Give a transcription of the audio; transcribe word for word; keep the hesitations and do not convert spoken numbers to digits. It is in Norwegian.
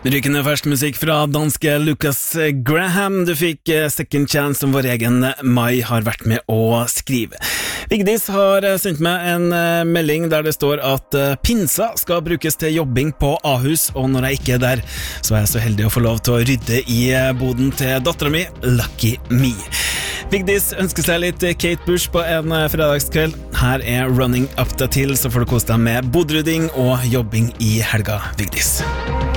Rykende fersk musikk fra danske Lucas Graham. Du fikk Second Chance, som vår egen Mai har vært med å skrive. Vigdis har sendt meg en melding der det står at pinsa skal brukes til jobbing på Ahus, og når jeg ikke er der, så er jeg så heldig å få lov til å rydde i boden til datteren min, Lucky Me. Vigdis ønsker seg litt Kate Bush på en fredagskveld. Her er Running Up the Hill, så får du kose deg med bodrydding og jobbing i helga, Vigdis.